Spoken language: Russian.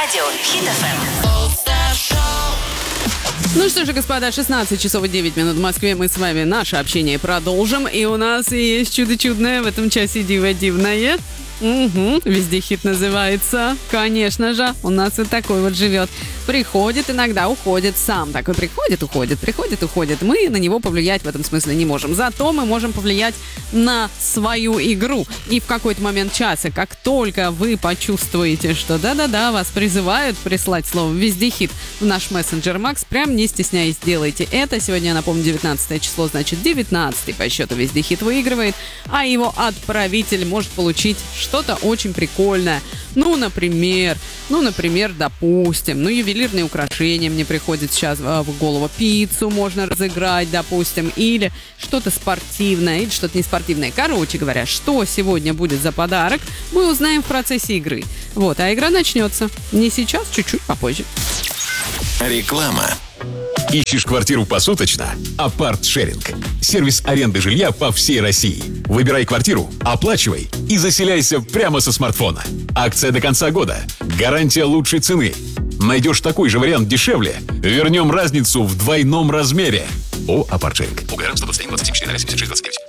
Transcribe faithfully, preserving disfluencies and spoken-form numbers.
Радио Хит эф эм. Ну что же, господа, шестнадцать часов и девять минут в Москве. Мы с вами наше общение продолжим. И у нас есть чудо-чудное в этом часе диво-дивное. Угу, везде хит называется. Конечно же, у нас и такой вот живет. Приходит, иногда уходит сам. Такой приходит, уходит, приходит, уходит. Мы на него повлиять в этом смысле не можем. Зато мы можем повлиять на свою игру. И в какой-то момент часа, как только вы почувствуете, что да-да-да, вас призывают прислать слово «Везде хит» в наш мессенджер Макс, прям не стесняясь, делайте это. Сегодня, я напомню, девятнадцатое число, значит, девятнадцатый по счету «Везде хит» выигрывает, а его отправитель может получить что-то очень прикольное. Ну, например, ну, например, допустим, ну, ювелирные украшения мне приходит сейчас в голову. Пиццу можно разыграть, допустим, или что-то спортивное, или что-то неспортивное. Короче говоря, что сегодня будет за подарок, мы узнаем в процессе игры. Вот, а игра начнется не сейчас, чуть-чуть попозже. Реклама. Ищешь квартиру посуточно? Апарт-шеринг. Сервис аренды жилья по всей России. Выбирай квартиру, оплачивай и заселяйся прямо со смартфона. Акция до конца года. Гарантия лучшей цены. Найдешь такой же вариант дешевле? Вернем разницу в двойном размере. О, Апарт-шеринг. УГР сто двадцать один двадцать семь четыре семьдесят шесть двадцать девять.